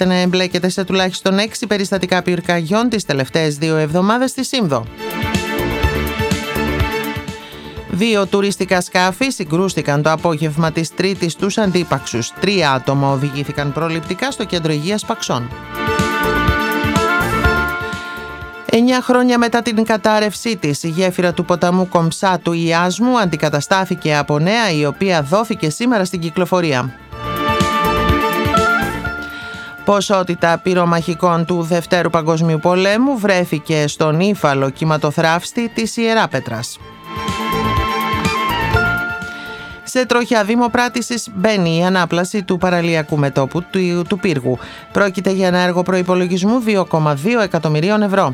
να εμπλέκεται σε τουλάχιστον 6 περιστατικά πυρκαγιών τις τελευταίες 2 εβδομάδες στη Σύνδο. 2 τουριστικά σκάφη συγκρούστηκαν το απόγευμα της Τρίτης στους αντίπαξους. 3 άτομα οδηγήθηκαν προληπτικά στο κέντρο υγείας Παξών. 9 χρόνια μετά την κατάρρευσή της, η γέφυρα του ποταμού Κομψάτου Ιάσμου αντικαταστάθηκε από νέα, η οποία δόθηκε σήμερα στην κυκλοφορία. Ποσότητα πυρομαχικών του Δευτέρου Παγκοσμίου Πολέμου βρέθηκε στον ύφαλο κυματοθράφστη της Ιεράπετρας. Σε τροχιά δημοπράτησης μπαίνει η ανάπλαση του παραλιακού μετώπου του πύργου. Πρόκειται για ένα έργο προϋπολογισμού 2,2 εκατομμυρίων ευρώ.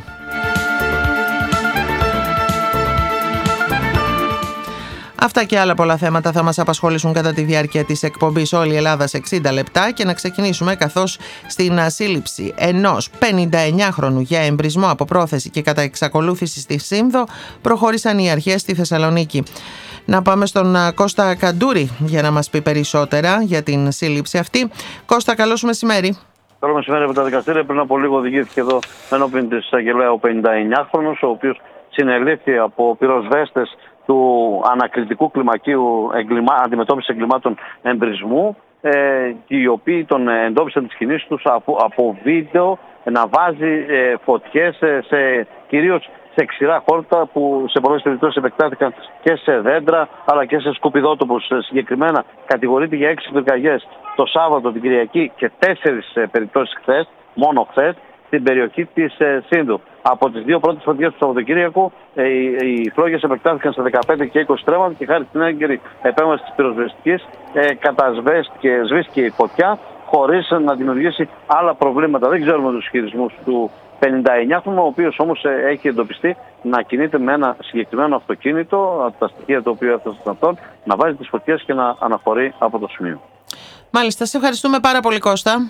Αυτά και άλλα πολλά θέματα θα μας απασχολήσουν κατά τη διάρκεια της εκπομπής «Όλη η Ελλάδα σε 60 λεπτά» και να ξεκινήσουμε καθώς στην σύλληψη ενός 59χρονου για εμπρισμό από πρόθεση και κατά εξακολούθηση στη Σύνδο προχώρησαν οι αρχές στη Θεσσαλονίκη. Να πάμε στον Κώστα Καντούρη για να μας πει περισσότερα για την σύλληψη αυτή. Κώστα, καλώς μεσημέρι. Καλό μεσημέρι από τα δικαστήρια. Πριν από λίγο οδηγήθηκε εδώ ενώπιον της εισαγγελέα ο 59χρονος, ο οποίος συνελήφθη από πυροσβέστες του ανακριτικού κλιμακίου αντιμετώπισης εγκλημάτων εμπρισμού, οι οποίοι τον εντόπισαν τις κινήσεις τους από βίντεο να βάζει φωτιές κυρίως σε ξηρά χόρτα που σε πολλές περιπτώσεις επεκτάθηκαν και σε δέντρα αλλά και σε σκουπιδότοπους. Συγκεκριμένα κατηγορείται για 6 πυρκαγιές το Σάββατο, την Κυριακή και 4 περιπτώσεις χθες, μόνο χθες, στην περιοχή της Σύνδου. Από τις 2 πρώτες φωτιές του Σαββατοκύριακου οι φλόγες επεκτάθηκαν σε 15 και 20 στρέμματα και χάρη στην έγκαιρη επέμβαση της πυροσβεστικής σβήστηκε η φωτιά χωρίς να δημιουργήσει άλλα προβλήματα. Δεν ξέρουμε τους χειρισμούς του 59χρονου, ο οποίος όμως έχει εντοπιστεί να κινείται με ένα συγκεκριμένο αυτοκίνητο, από τα στοιχεία το οποίο έφτασε στον αυτόν, να βάζει τις φωτιές και να αναχωρεί από το σημείο. Μάλιστα, σε ευχαριστούμε πάρα πολύ, Κώστα.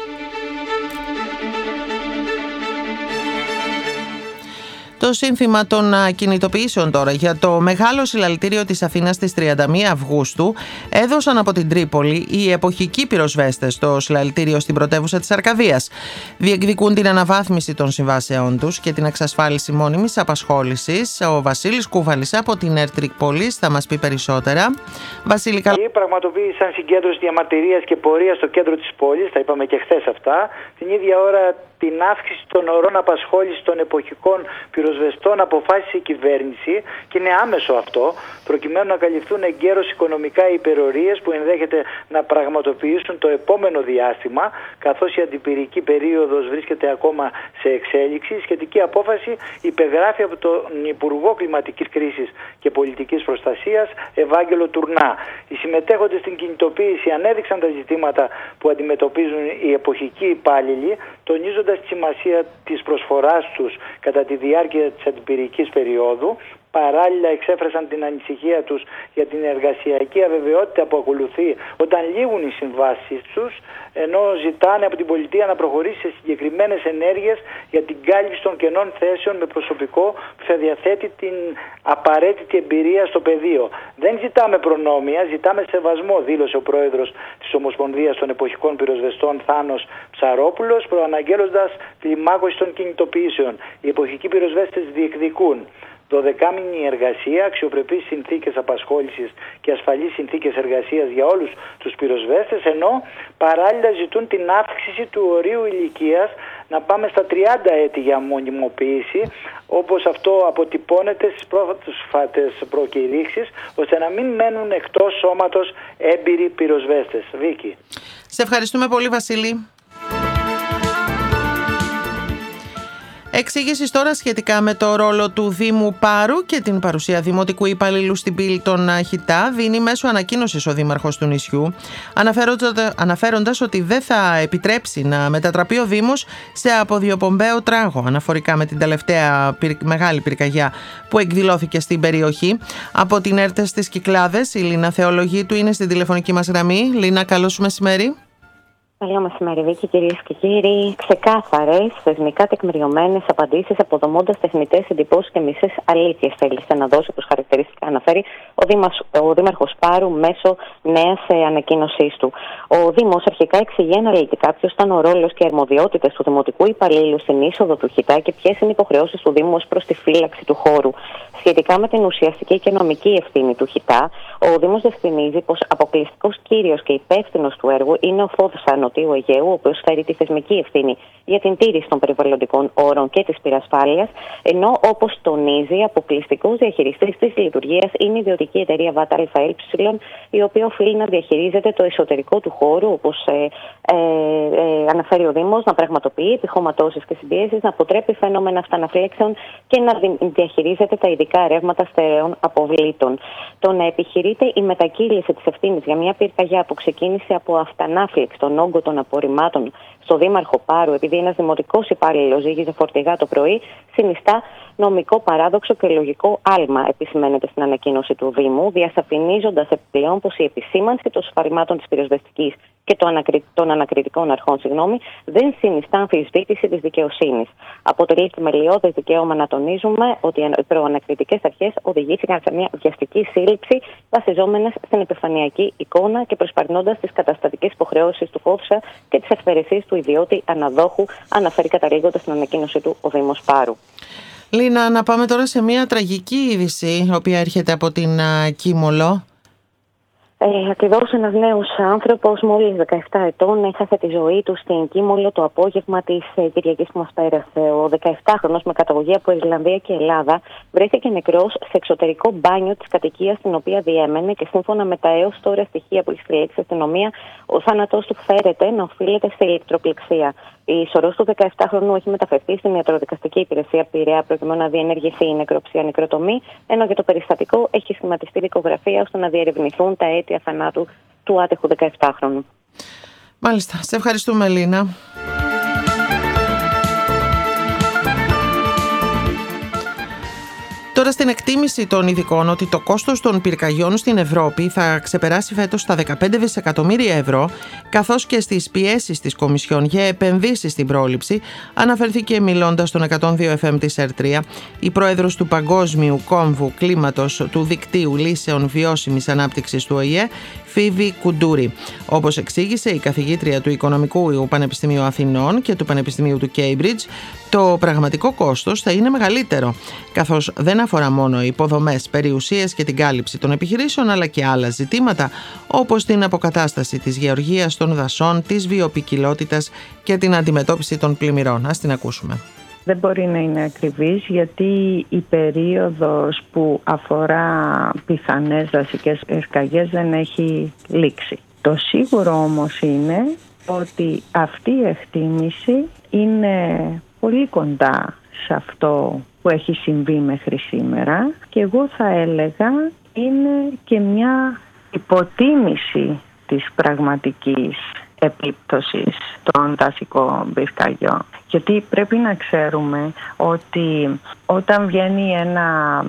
Το σύνθημα των κινητοποιήσεων τώρα για το μεγάλο συλλαλητήριο της Αθήνας στις 31 Αυγούστου έδωσαν από την Τρίπολη οι εποχικοί πυροσβέστες στο συλλαλητήριο στην πρωτεύουσα της Αρκαδίας. Διεκδικούν την αναβάθμιση των συμβάσεών τους και την εξασφάλιση μόνιμης απασχόλησης. Ο Βασίλης Κούβαλης από την ΕΡΤ Τρίπολης θα μας πει περισσότερα. Βασίλη, πραγματοποίησαν συγκέντρωση διαμαρτυρίας και πορεία στο κέντρο της πόλης, τα είπαμε και χθες αυτά. Την ίδια ώρα την αύξηση των ωρών απασχόλησης των εποχικών πυροσβεστών αποφάσισε η κυβέρνηση και είναι άμεσο αυτό, προκειμένου να καλυφθούν εγκαίρως οικονομικά οι υπερορίες που ενδέχεται να πραγματοποιήσουν το επόμενο διάστημα, καθώς η αντιπυρική περίοδος βρίσκεται ακόμα σε εξέλιξη. Η σχετική απόφαση υπεγράφει από τον Υπουργό Κλιματικής Κρίσης και Πολιτικής Προστασίας, Ευάγγελο Τουρνά. Οι συμμετέχοντες στην κινητοποίηση ανέδειξαν τα ζητήματα που αντιμετωπίζουν οι εποχικοί υπάλληλοι, τονίζοντας τη σημασία της προσφοράς τους κατά τη διάρκεια της αντιπυρικής περίοδου. Παράλληλα εξέφρασαν την ανησυχία τους για την εργασιακή αβεβαιότητα που ακολουθεί όταν λήγουν οι συμβάσεις τους, ενώ ζητάνε από την πολιτεία να προχωρήσει σε συγκεκριμένες ενέργειες για την κάλυψη των κενών θέσεων με προσωπικό που θα διαθέτει την απαραίτητη εμπειρία στο πεδίο. Δεν ζητάμε προνόμια, ζητάμε σεβασμό, δήλωσε ο πρόεδρος της Ομοσπονδίας των Εποχικών Πυροσβεστών Θάνος Ψαρόπουλος, προαναγγέλλοντας κλιμάκωση των κινητοποιήσεων. Οι εποχικοί πυροσβέστες διεκδικούν 12μηνη εργασία, αξιοπρεπείς συνθήκες απασχόλησης και ασφαλείς συνθήκες εργασίας για όλους τους πυροσβέστες, ενώ παράλληλα ζητούν την αύξηση του ορίου ηλικίας να πάμε στα 30 έτη για μονιμοποίηση, όπως αυτό αποτυπώνεται στις πρόσφατες προκηρύξεις, ώστε να μην μένουν εκτός σώματος έμπειροι πυροσβέστες. Βίκη. Σε ευχαριστούμε πολύ, Βασίλη. Εξήγησης τώρα σχετικά με το ρόλο του Δήμου Πάρου και την παρουσία δημοτικού υπαλλήλου στην πύλη των Χιτά δίνει μέσω ανακοίνωσης ο δήμαρχος του νησιού, αναφέροντας ότι δεν θα επιτρέψει να μετατραπεί ο Δήμος σε αποδιοπομπαίο τράγο αναφορικά με την τελευταία μεγάλη πυρκαγιά που εκδηλώθηκε στην περιοχή. Από την ΕΡΤ στις Κυκλάδες, η Λίνα Θεολογίτου είναι στην τηλεφωνική μας γραμμή. Λίνα, καλώς σου μεσημέρι. Καλό μεσημέρι, Βίκη, κυρίες και κύριοι. Ξεκάθαρες, θεσμικά τεκμηριωμένες απαντήσεις, αποδομώντας τεχνητές εντυπώσεις και μισές αλήθειες θέλησε να δώσει, όπως χαρακτηριστικά αναφέρει ο Δήμαρχος Πάρου μέσω νέας ανακοίνωσής του. Ο Δήμος αρχικά εξηγεί αναλυτικά ποιος ήταν ο ρόλος και οι αρμοδιότητες του δημοτικού υπαλλήλου στην είσοδο του Χιτά και ποιες είναι οι υποχρεώσεις του Δήμου ως προς τη φύλαξη του χώρου. Σχετικά με την ουσιαστική και νομική ευθύνη του Χιτά, ο Δήμος διευκρινίζει πως αποκλειστικός κύριος και υπεύθυνος του έργου είναι ο ΦΟΔΣΑ Νοτιού Αιγαίου, ο οποίος φέρει τη θεσμική ευθύνη για την τήρηση των περιβαλλοντικών όρων και της πυρασφάλειας, ενώ όπως τονίζει, αποκλειστικός διαχειριστής της λειτουργίας είναι η ιδιωτική εταιρεία ΒΑΤΑ ΑΕ, η οποία οφείλει να διαχειρίζεται το εσωτερικό του χώρου, όπως αναφέρει ο Δήμος, να πραγματοποιεί επιχωματώσεις και συμπιέσεις, να αποτρέπει φαινόμενα αυταναφλέξεων και να διαχειρίζεται τα ειδικά ρεύματα στερεών αποβλήτων. Το να επιχειρείται η μετακύληση της ευθύνης για μια πυρκαγιά που ξεκίνησε από αυτανάφλεξη στον όγκο των απορριμμάτων στο Δήμαρχο Πάρου, επειδή ένας δημοτικός υπάλληλος ζύγιζε φορτηγά το πρωί, συνιστά νομικό παράδοξο και λογικό άλμα, επισημαίνεται στην ανακοίνωση του Δήμου, διασαφηνίζοντας επιπλέον πως η επισήμανση των σφαλμάτων της πυροσβεστικής και των ανακριτικών αρχών, δεν συνιστά αμφισβήτηση της δικαιοσύνης. Αποτελεί θεμελιώδες δικαίωμα να τονίζουμε ότι οι προανακριτικές αρχές οδηγήθηκαν σε μια βιαστική σύλληψη βασιζόμενες στην επιφανειακή εικόνα και προσπαρνώντας τις καταστατικές υποχρεώσεις του ΦΟΔΣΑ και τις αυθαιρεσίες του ιδιώτη αναδόχου, αναφέρει καταλήγοντας στην ανακοίνωση του ο Δήμος Πάρου. Λίνα, να πάμε τώρα σε μια τραγική είδηση, η οποία έρχεται από την Κίμολο. Ακριβώς ένας νέος άνθρωπος, μόλις 17 ετών, έχασε τη ζωή του στην Κίμολο το απόγευμα της Κυριακής που μας πέρασε. Ο 17χρονος με καταγωγή από Ιρλανδία και Ελλάδα βρέθηκε νεκρός σε εξωτερικό μπάνιο της κατοικίας στην οποία διέμενε και σύμφωνα με τα έως τώρα στοιχεία που έχει συλλέξει η αστυνομία, ο θάνατός του φέρεται να οφείλεται σε ηλεκτροπληξία. Η σωρός του 17χρονου έχει μεταφερθεί στην ιατροδικαστική υπηρεσία Πειραιά προκειμένου να διενεργηθεί η νεκροψία-νεκροτομή, ενώ για το περιστατικό έχει σχηματιστεί δικογραφία ώστε να διερευνηθούν τα αίτια θανάτου του άτυχου 17χρονου. Μάλιστα. Σε ευχαριστούμε, Λίνα. Τώρα στην εκτίμηση των ειδικών ότι το κόστος των πυρκαγιών στην Ευρώπη θα ξεπεράσει φέτος τα 15 δισεκατομμύρια ευρώ, καθώς και στις πιέσεις της Κομισιόν για επενδύσεις στην πρόληψη, αναφερθήκε μιλώντας στον 102 FM της ΕΡΤΡΙΑ η πρόεδρος του Παγκόσμιου Κόμβου Κλίματος του Δικτύου Λύσεων Βιώσιμης Ανάπτυξης του ΟΗΕ, Φίβη Κουντούρη. Όπως εξήγησε η καθηγήτρια του Οικονομικού Πανεπιστημίου Αθηνών και του Πανεπιστημίου του Cambridge, το πραγματικό κόστος θα είναι μεγαλύτερο, καθώς δεν αφορά μόνο υποδομές, περιουσίες και την κάλυψη των επιχειρήσεων, αλλά και άλλα ζητήματα, όπως την αποκατάσταση της γεωργίας των δασών, της βιοποικιλότητας και την αντιμετώπιση των πλημμυρών. Ας την ακούσουμε. Δεν μπορεί να είναι ακριβής, γιατί η περίοδος που αφορά πιθανές δασικές πυρκαγιές δεν έχει λήξει. Το σίγουρο όμως είναι ότι αυτή η εκτίμηση είναι πολύ κοντά σε αυτό που έχει συμβεί μέχρι σήμερα και εγώ θα έλεγα είναι και μια υποτίμηση της πραγματικής επίπτωσης των δασικών πυρκαγιών. Γιατί πρέπει να ξέρουμε ότι όταν βγαίνει ένα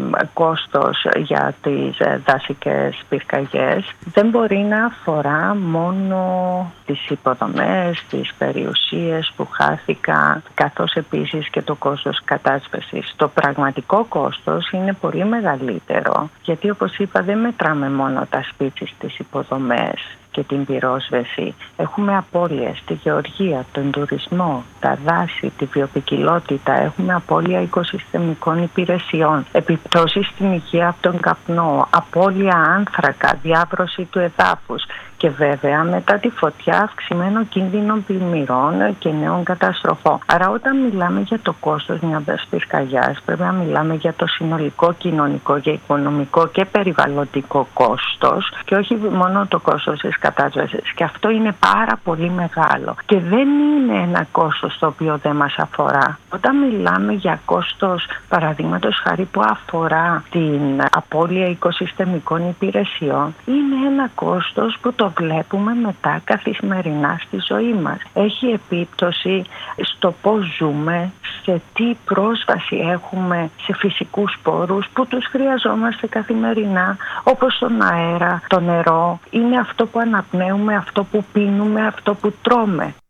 κόστος για τις δασικές πυρκαγιές, δεν μπορεί να αφορά μόνο τις υποδομές, τις περιουσίες που χάθηκαν, καθώς επίσης και το κόστος κατάσβεσης. Το πραγματικό κόστος είναι πολύ μεγαλύτερο, γιατί όπως είπα δεν μετράμε μόνο τα σπίτια στις υποδομές και την πυρόσβεση. Έχουμε απώλειες στη γεωργία, τον τουρισμό, τα δάση, τη βιοποικιλότητα. Έχουμε απώλεια οικοσυστημικών υπηρεσιών, επιπτώσεις στην υγεία από τον καπνό, απώλεια άνθρακα, διάβρωση του εδάφους και βέβαια μετά τη φωτιά αυξημένο κίνδυνο πλημμυρών και νέων καταστροφών. Άρα όταν μιλάμε για το κόστος μιας πυρκαγιάς πρέπει να μιλάμε για το συνολικό κοινωνικό και οικονομικό και περιβαλλοντικό κόστος και όχι μόνο το κόστος της κατάσβεσης. Και αυτό είναι πάρα πολύ μεγάλο και δεν είναι ένα κόστος το οποίο δεν μας αφορά. Όταν μιλάμε για κόστος παραδείγματος χάρη που αφορά την απώλεια οικοσυστημικών υπηρεσιών, είναι ένα κόστος που το το βλέπουμε μετά καθημερινά στη ζωή μας. Έχει επίπτωση στο πώς ζούμε, σε τι πρόσβαση έχουμε σε φυσικούς πόρους που τους χρειαζόμαστε καθημερινά, όπως τον αέρα, το νερό. Είναι αυτό που αναπνέουμε, αυτό που πίνουμε, αυτό που τρώμε.